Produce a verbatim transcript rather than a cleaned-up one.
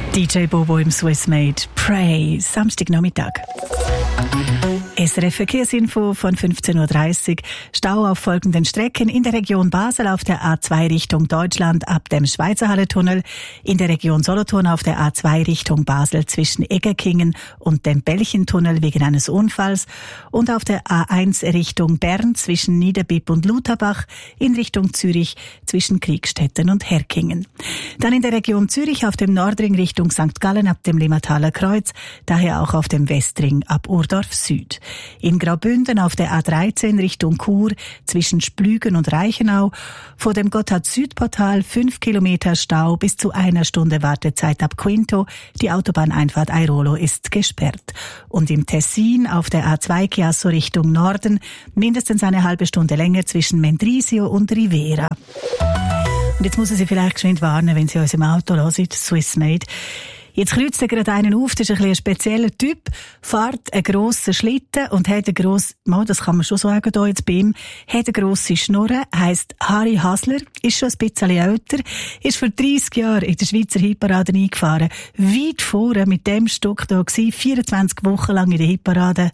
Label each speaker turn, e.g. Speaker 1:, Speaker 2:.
Speaker 1: D J Bobo im Swiss Made Pray, Samstagnachmittag. S R F-Verkehrsinfo von fünfzehn Uhr dreißig. Stau auf folgenden Strecken: in der Region Basel auf der A zwei Richtung Deutschland ab dem Schweizerhalle-Tunnel, in der Region Solothurn auf der A zwei Richtung Basel zwischen Egerkingen und dem Belchentunnel wegen eines Unfalls und auf der A eins Richtung Bern zwischen Niederbipp und Lutherbach in Richtung Zürich zwischen Kriegstetten und Herkingen. Dann in der Region Zürich auf dem Nordring Richtung Sankt Gallen ab dem Limmataler Kreuz, daher auch auf dem Westring ab Urdorf Süd. In Graubünden auf der A dreizehn Richtung Chur zwischen Splügen und Reichenau, vor dem Gotthard-Süd-Portal fünf Kilometer Stau bis zu einer Stunde Wartezeit ab Quinto. Die Autobahneinfahrt Airolo ist gesperrt. Und im Tessin auf der A zwei Chiasso Richtung Norden mindestens eine halbe Stunde länger zwischen Mendrisio und Rivera. Und jetzt muss ich Sie vielleicht geschwind warnen, wenn Sie uns im Auto hören, Swiss Made. Jetzt kreuzt er gerade einen auf, das ist ein bisschen ein spezieller Typ, fährt einen grossen Schlitten und hat eine grosse, oh, das kann man schon sagen hier jetzt bei ihm, hat eine grosse Schnurre, heisst Harry Hasler, ist schon ein bisschen älter, ist vor dreissig Jahren in der Schweizer Hitparade eingefahren, weit vorne mit dem Stück da gewesen, vierundzwanzig Wochen lang in der Hitparade.